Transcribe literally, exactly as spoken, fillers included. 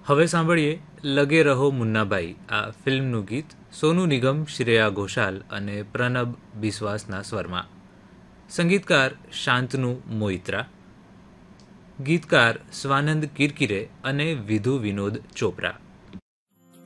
હવે સાંભળીએ લગે રહો મુન્નાભાઈ આ ફિલ્મનું ગીત સોનુ નિગમ, શ્રેયા ઘોષાલ અને પ્રનબ બિસ્વાસના સ્વરમાં. સંગીતકાર શાંતનુ મોઇત્રા, ગીતકાર સ્વાનંદ કિરકિરે અને વિધુ વિનોદ ચોપરા.